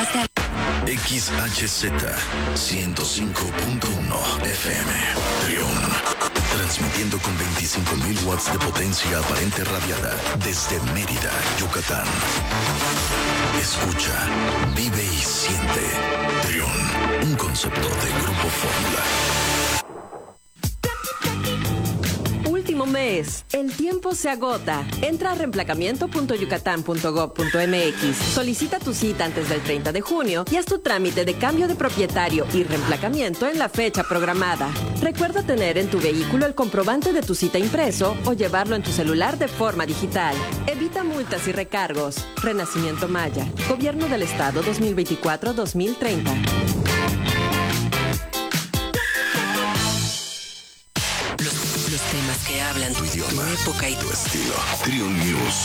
Hazte al... XHZ 105.1 FM Trión, transmitiendo con 25.000 watts de potencia aparente radiada desde Mérida, Yucatán. Escucha, vive y siente. Trión, un concepto de Grupo Fórmula. Último mes. El tiempo se agota. Entra a reemplacamiento.yucatán.gov.mx. Solicita tu cita antes del 30 de junio y haz tu trámite de cambio de propietario y reemplacamiento en la fecha programada. Recuerda tener en tu vehículo el comprobante de tu cita impreso o llevarlo en tu celular de forma digital. Evita multas y recargos. Renacimiento Maya. Gobierno del Estado 2024-2030. Los temas que hablan Tu idioma, tu época y tu estilo. Trión News.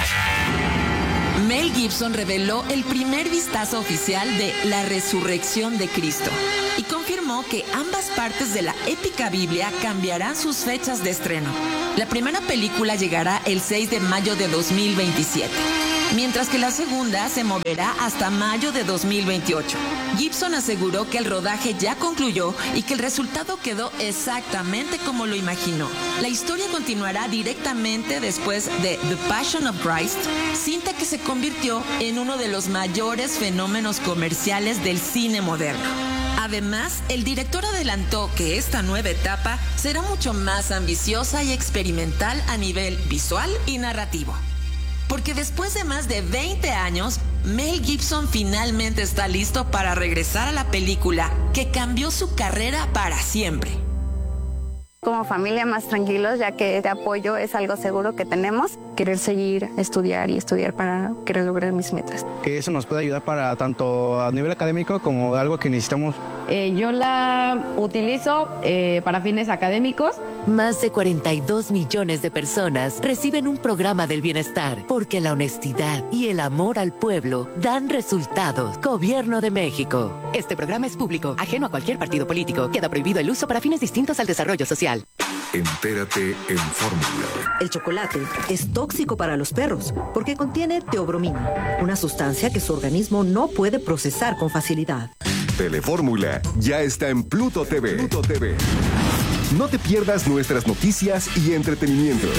Mel Gibson reveló el primer vistazo oficial de La Resurrección de Cristo y confirmó que ambas partes de la épica Biblia cambiarán sus fechas de estreno. La primera película llegará el 6 de mayo de 2027, mientras que la segunda se moverá hasta mayo de 2028. Gibson aseguró que el rodaje ya concluyó y que el resultado quedó exactamente como lo imaginó. La historia continuará directamente después de The Passion of Christ, cinta que se convirtió en uno de los mayores fenómenos comerciales del cine moderno. Además, el director adelantó que esta nueva etapa será mucho más ambiciosa y experimental a nivel visual y narrativo. Porque después de más de 20 años, Mel Gibson finalmente está listo para regresar a la película que cambió su carrera para siempre. Como familia más tranquilos, ya que este apoyo es algo seguro que tenemos. Querer seguir, estudiar y estudiar para querer lograr mis metas. Que eso nos puede ayudar para tanto a nivel académico como algo que necesitamos. Yo la utilizo para fines académicos. Más de 42 millones de personas reciben un programa del bienestar porque la honestidad y el amor al pueblo dan resultados. Gobierno de México. Este programa es público, ajeno a cualquier partido político. Queda prohibido el uso para fines distintos al desarrollo social. Entérate en Fórmula. El chocolate es tóxico para los perros porque contiene teobromina, una sustancia que su organismo no puede procesar con facilidad. Telefórmula ya está en Pluto TV. Pluto TV. No te pierdas nuestras noticias y entretenimiento.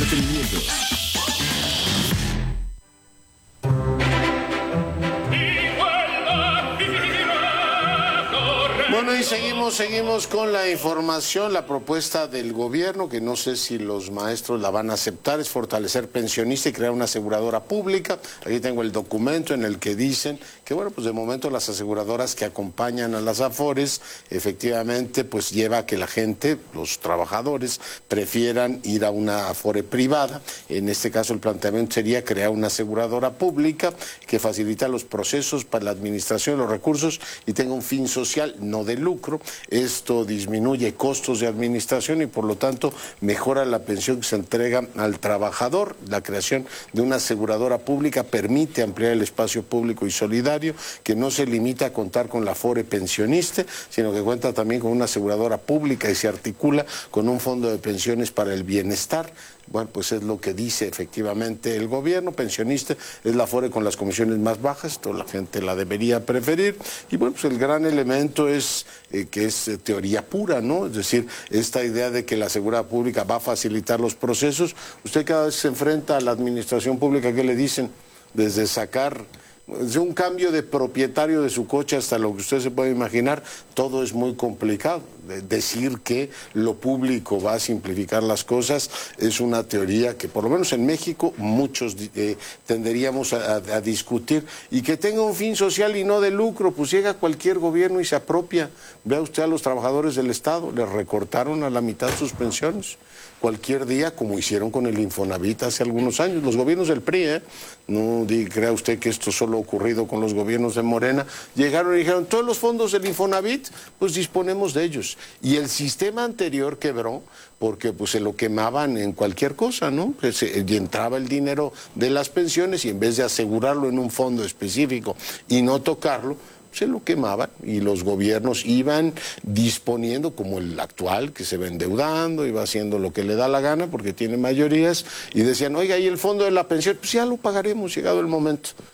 Bueno, y seguimos con la información. La propuesta del gobierno, que no sé si los maestros la van a aceptar, es fortalecer pensionistas y crear una aseguradora pública. Aquí tengo el documento en el que dicen que, bueno, pues de momento las aseguradoras que acompañan a las Afores, efectivamente, pues lleva a que la gente, los trabajadores, prefieran ir a una Afore privada. En este caso el planteamiento sería crear una aseguradora pública que facilita los procesos para la administración de los recursos y tenga un fin social, no de lucro. Esto disminuye costos de administración y por lo tanto mejora la pensión que se entrega al trabajador. La creación de una aseguradora pública permite ampliar el espacio público y solidario, que no se limita a contar con la Afore pensionista, sino que cuenta también con una aseguradora pública y se articula con un fondo de pensiones para el bienestar. Bueno, pues es lo que dice efectivamente el gobierno. Pensionista es la Afore con las comisiones más bajas, toda la gente la debería preferir. Y bueno, pues el gran elemento es que es teoría pura, ¿no? Es decir, esta idea de que la seguridad pública va a facilitar los procesos. Usted cada vez se enfrenta a la administración pública, ¿qué le dicen? Desde sacar un cambio de propietario de su coche hasta lo que usted se puede imaginar, todo es muy complicado. Decir que lo público va a simplificar las cosas es una teoría que por lo menos en México muchos tenderíamos a discutir, y que tenga un fin social y no de lucro. Pues llega cualquier gobierno y se apropia. Vea usted a los trabajadores del Estado, les recortaron a la mitad sus pensiones. Cualquier día, como hicieron con el Infonavit hace algunos años, los gobiernos del PRI, no crea usted que esto solo ha ocurrido con los gobiernos de Morena, llegaron y dijeron, todos los fondos del Infonavit, pues disponemos de ellos. Y el sistema anterior quebró porque pues se lo quemaban en cualquier cosa, ¿no? Y entraba el dinero de las pensiones y en vez de asegurarlo en un fondo específico y no tocarlo, se lo quemaban, y los gobiernos iban disponiendo, como el actual, que se va endeudando y va haciendo lo que le da la gana porque tiene mayorías, y decían, oiga, ¿y el fondo de la pensión? Pues ya lo pagaremos llegado el momento.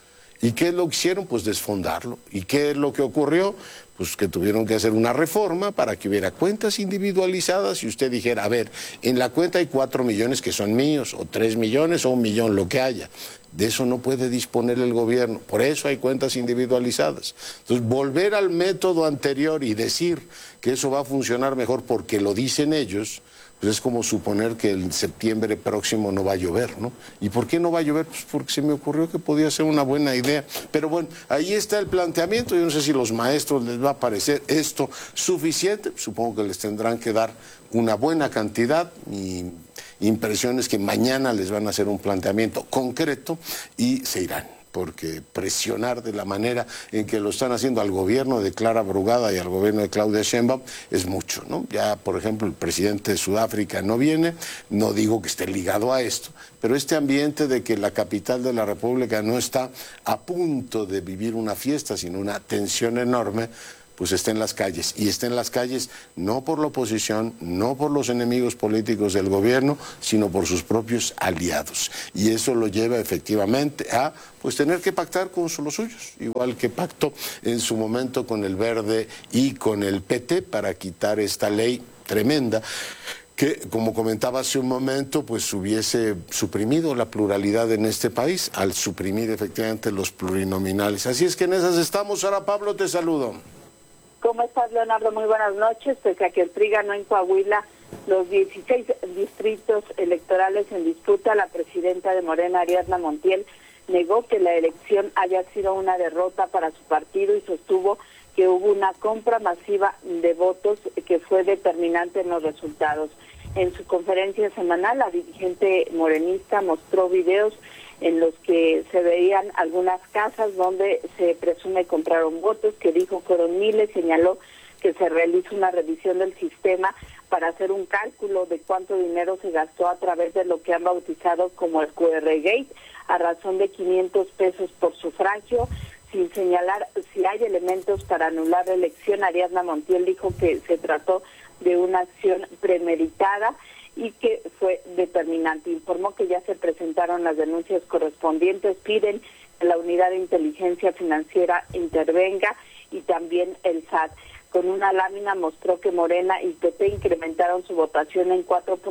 ¿Y qué es lo que hicieron? Pues desfondarlo. ¿Y qué es lo que ocurrió? Pues que tuvieron que hacer una reforma para que hubiera cuentas individualizadas y usted dijera, a ver, en la cuenta hay 4 millones que son míos, o 3 millones, o 1 millón, lo que haya. De eso no puede disponer el gobierno, por eso hay cuentas individualizadas. Entonces, volver al método anterior y decir que eso va a funcionar mejor porque lo dicen ellos, pues es como suponer que en septiembre próximo no va a llover, ¿no? ¿Y por qué no va a llover? Pues porque se me ocurrió que podía ser una buena idea. Pero bueno, ahí está el planteamiento. Yo no sé si a los maestros les va a parecer esto suficiente. Supongo que les tendrán que dar una buena cantidad y impresiones que mañana les van a hacer un planteamiento concreto y se irán. Porque presionar de la manera en que lo están haciendo al gobierno de Clara Brugada y al gobierno de Claudia Sheinbaum es mucho, ¿no? Ya, por ejemplo, el presidente de Sudáfrica no viene, no digo que esté ligado a esto, pero este ambiente de que la capital de la República no está a punto de vivir una fiesta, sino una tensión enorme, pues está en las calles. Y está en las calles no por la oposición, no por los enemigos políticos del gobierno, sino por sus propios aliados. Y eso lo lleva efectivamente a pues tener que pactar con los suyos, igual que pactó en su momento con el Verde y con el PT para quitar esta ley tremenda que, como comentaba hace un momento, pues hubiese suprimido la pluralidad en este país al suprimir efectivamente los plurinominales. Así es que en esas estamos. Ahora, Pablo, te saludo. ¿Cómo estás, Leonardo? Muy buenas noches. Pese a que el PRI ganó en Coahuila los 16 distritos electorales en disputa, la presidenta de Morena, Ariadna Montiel, negó que la elección haya sido una derrota para su partido y sostuvo que hubo una compra masiva de votos que fue determinante en los resultados. En su conferencia semanal, la dirigente morenista mostró videos en los que se veían algunas casas donde se presume compraron votos, que dijo fueron miles, señaló que se realiza una revisión del sistema para hacer un cálculo de cuánto dinero se gastó a través de lo que han bautizado como el QR Gate, a razón de 500 pesos por sufragio, sin señalar si hay elementos para anular la elección. Ariadna Montiel dijo que se trató de una acción premeditada y que fue determinante. Informó que ya se presentaron las denuncias correspondientes, piden que la Unidad de Inteligencia Financiera intervenga y también el SAT. Con una lámina mostró que Morena y PT incrementaron su votación en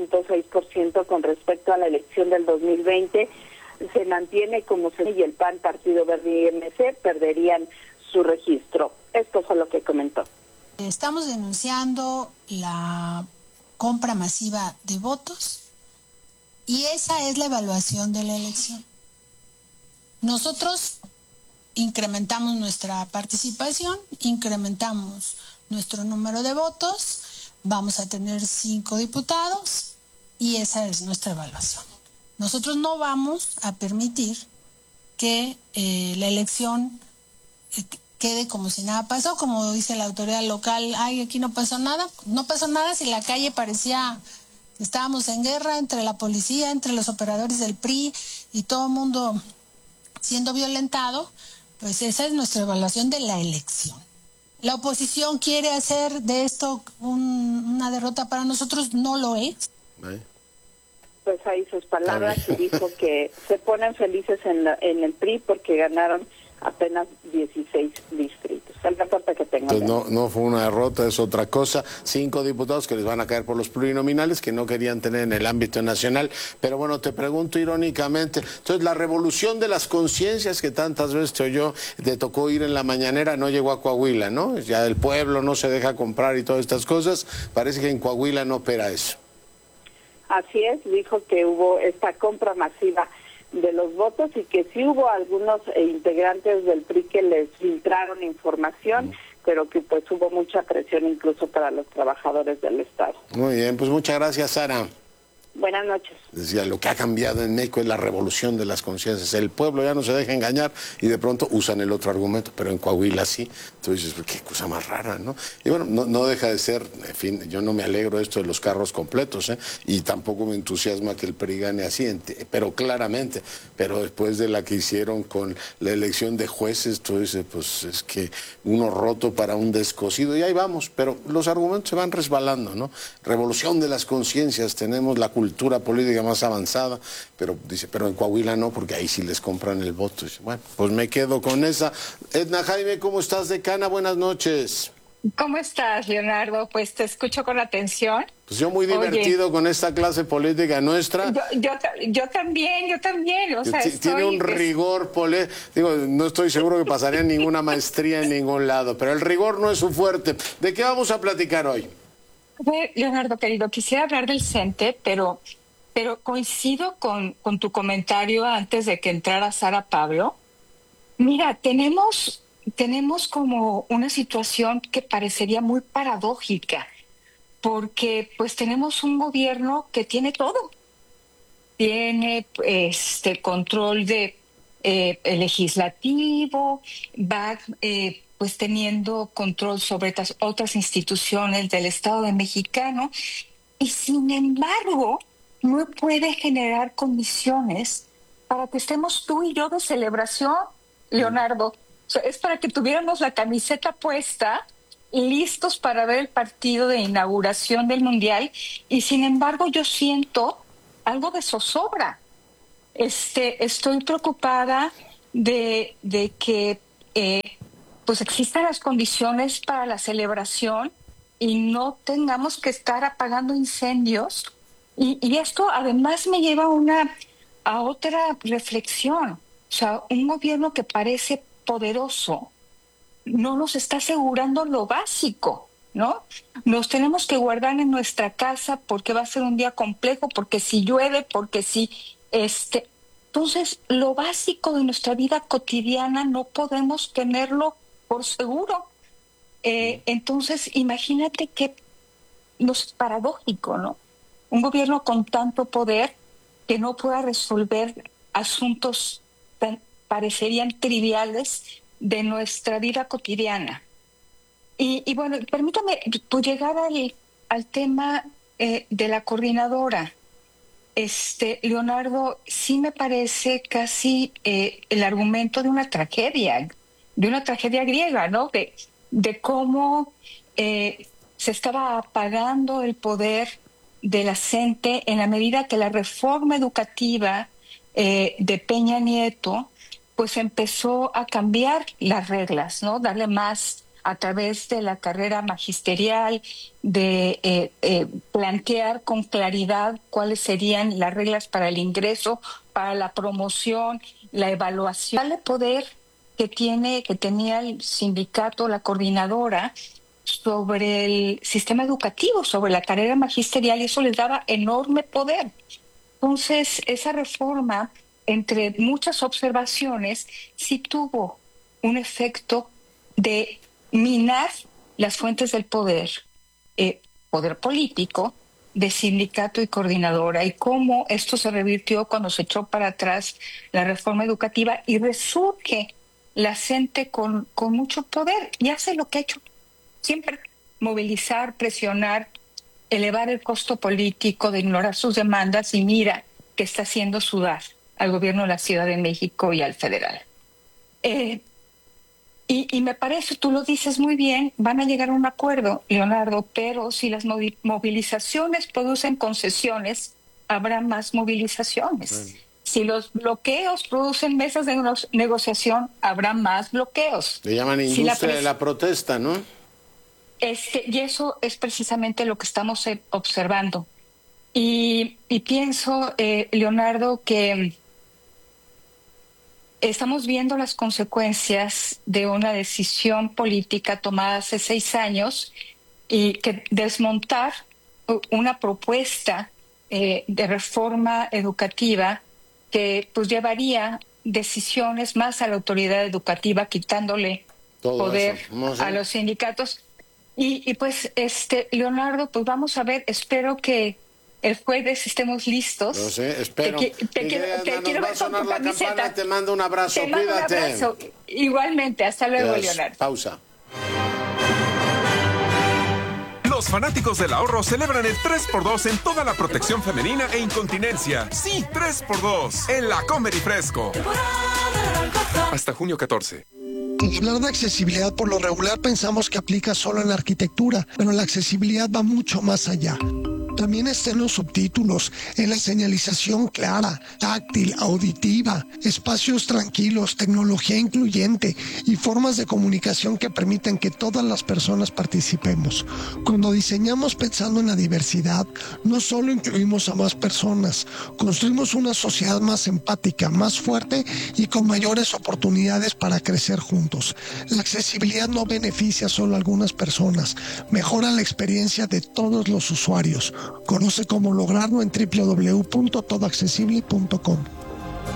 4.6% con respecto a la elección del 2020. Se mantiene como se y el PAN, Partido Verde y MC perderían su registro. Esto fue lo que comentó. Estamos denunciando la compra masiva de votos y esa es la evaluación de la elección. Nosotros incrementamos nuestra participación, incrementamos nuestro número de votos, vamos a tener 5 diputados y esa es nuestra evaluación. Nosotros no vamos a permitir que la elección quede como si nada pasó, como dice la autoridad local, ay, aquí no pasó nada. No pasó nada si la calle parecía que estábamos en guerra entre la policía, entre los operadores del PRI y todo el mundo siendo violentado. Pues esa es nuestra evaluación de la elección. La oposición quiere hacer de esto una derrota para nosotros, no lo es. Pues ahí sus palabras, y dijo que se ponen felices en el PRI porque ganaron apenas 16 distritos. El reporte que tengo. Entonces no fue una derrota, es otra cosa. 5 diputados que les van a caer por los plurinominales que no querían tener en el ámbito nacional. Pero bueno, te pregunto irónicamente, entonces la revolución de las conciencias que tantas veces te tocó ir en la mañanera no llegó a Coahuila, ¿no? Ya el pueblo no se deja comprar y todas estas cosas. Parece que en Coahuila no opera eso. Así es, dijo que hubo esta compra masiva de los votos y que sí hubo algunos integrantes del PRI que les filtraron información, pero que pues hubo mucha presión incluso para los trabajadores del Estado. Muy bien, pues muchas gracias, Sara. Buenas noches. Decía, lo que ha cambiado en México es la revolución de las conciencias. El pueblo ya no se deja engañar y de pronto usan el otro argumento, pero en Coahuila sí. Entonces, qué cosa más rara, ¿no? Y bueno, no deja de ser, en fin, yo no me alegro de esto de los carros completos, y tampoco me entusiasma que el PRI gane así, pero claramente. Pero después de la que hicieron con la elección de jueces, tú dices, pues es que uno roto para un descosido, y ahí vamos, pero los argumentos se van resbalando, ¿no? Revolución de las conciencias, tenemos la cultura cultura política más avanzada, pero dice, pero en Coahuila no, porque ahí sí les compran el voto. Dice, bueno, pues me quedo con esa. Edna Jaime, ¿cómo estás, decana? Buenas noches. ¿Cómo estás, Leonardo? Pues te escucho con atención. Pues yo muy divertido con esta clase política nuestra. Yo también. O sea, tiene un rigor digo, no estoy seguro que pasaría ninguna maestría en ningún lado, pero el rigor no es su fuerte. ¿De qué vamos a platicar hoy? Leonardo, querido, quisiera hablar del CENTE, pero coincido con tu comentario antes de que entrara Sara Pablo. Mira, tenemos como una situación que parecería muy paradójica, porque pues tenemos un gobierno que tiene todo. Tiene control de el legislativo, va pues teniendo control sobre otras instituciones del Estado mexicano, y sin embargo no puede generar condiciones para que estemos tú y yo de celebración, Leonardo. O sea, es para que tuviéramos la camiseta puesta, listos para ver el partido de inauguración del Mundial, y sin embargo yo siento algo de zozobra. Estoy preocupada de que pues existan las condiciones para la celebración y no tengamos que estar apagando incendios. Y esto además me lleva a otra reflexión. O sea, un gobierno que parece poderoso no nos está asegurando lo básico, ¿no? Nos tenemos que guardar en nuestra casa porque va a ser un día complejo, porque si llueve, porque si entonces lo básico de nuestra vida cotidiana no podemos tenerlo por seguro. Entonces imagínate que es paradójico, ¿no? Un gobierno con tanto poder que no pueda resolver asuntos parecerían triviales de nuestra vida cotidiana. Y bueno, permítame pues, llegar al tema de la coordinadora. Leonardo, sí me parece casi el argumento de una tragedia griega, ¿no? De cómo se estaba apagando el poder de la CENTE en la medida que la reforma educativa de Peña Nieto pues empezó a cambiar las reglas, ¿no? Darle más a través de la carrera magisterial, de plantear con claridad cuáles serían las reglas para el ingreso, para la promoción, la evaluación. Darle poder que tenía el sindicato, la coordinadora, sobre el sistema educativo, sobre la carrera magisterial, y eso les daba enorme poder. Entonces, esa reforma, entre muchas observaciones, sí tuvo un efecto de minar las fuentes del poder, poder político, de sindicato y coordinadora, y cómo esto se revirtió cuando se echó para atrás la reforma educativa y resurge la CENTE con mucho poder y hace lo que ha hecho siempre: movilizar, presionar, elevar el costo político de ignorar sus demandas, y mira que está haciendo sudar al gobierno de la Ciudad de México y al federal. Y me parece, tú lo dices muy bien, van a llegar a un acuerdo, Leonardo, pero si las movilizaciones producen concesiones, habrá más movilizaciones. Bueno. Si los bloqueos producen mesas de negociación, habrá más bloqueos. Le llaman industria de la protesta, ¿no? Y eso es precisamente lo que estamos observando. Y pienso, Leonardo, que estamos viendo las consecuencias de una decisión política tomada hace 6 años, y que desmontar una propuesta de reforma educativa que pues llevaría decisiones más a la autoridad educativa, quitándole todo poder a los sindicatos. Y pues, Leonardo, pues vamos a ver, espero que el jueves estemos listos. No sé, espero. Te quiero ver con tu camiseta. Te mando un abrazo, cuídate. Un abrazo. Igualmente, hasta luego, Leonardo. Pausa. Los fanáticos del ahorro celebran el 3x2 en toda la protección femenina e incontinencia. Sí, 3x2 en la Comer y Fresco. Hasta junio 14. Al hablar de accesibilidad, por lo regular pensamos que aplica solo en la arquitectura, pero la accesibilidad va mucho más allá. También está en los subtítulos, en la señalización clara, táctil, auditiva, espacios tranquilos, tecnología incluyente y formas de comunicación que permiten que todas las personas participemos. Cuando diseñamos pensando en la diversidad, no solo incluimos a más personas, construimos una sociedad más empática, más fuerte y con mayores oportunidades para crecer juntos. La accesibilidad no beneficia solo a algunas personas, mejora la experiencia de todos los usuarios. Conoce cómo lograrlo en www.todoaccesible.com.